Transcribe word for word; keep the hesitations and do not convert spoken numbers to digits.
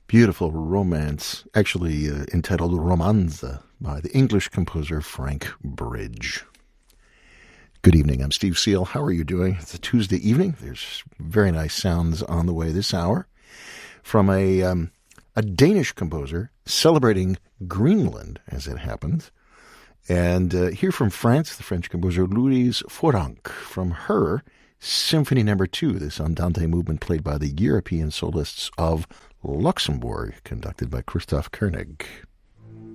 Beautiful romance, actually uh, entitled Romanza by the English composer Frank Bridge. Good evening, I'm Steve Seal. How are you doing? It's a Tuesday evening. There's very nice sounds on the way this hour from a, um, a Danish composer celebrating Greenland, as it happens. And uh, here from France, the French composer Louise Fouranc. From her, Symphony Number Two, this Andante movement played by the European solists of Luxembourg, conducted by Christoph Koenig.